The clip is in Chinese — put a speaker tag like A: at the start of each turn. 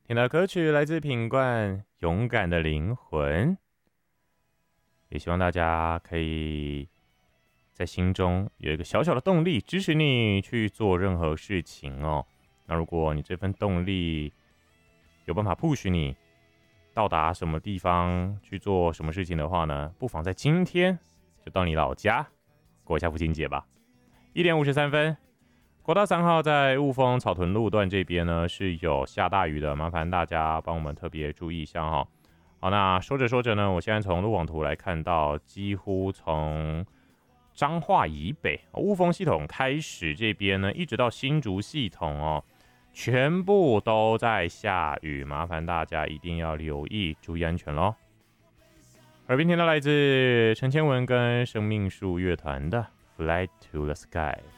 A: 听到歌曲来自品冠《勇敢的灵魂》，也希望大家可以在心中有一个小小的动力，支持你去做任何事情哦。那如果你这份动力有办法 push 你到达什么地方去做什么事情的话呢，不妨在今天就到你老家过一下父亲节吧。1:53，国道3号在雾峰草屯路段这边呢是有下大雨的，麻烦大家帮我们特别注意一下哈。好，那说着说着呢，我现在从路网图来看到，几乎从彰化以北雾峰系统开始这边呢，一直到新竹系统哦，全部都在下雨，麻烦大家一定要留意，注意安全咯。耳边听到来自陈千文跟生命树乐团的《Fly to the Sky》。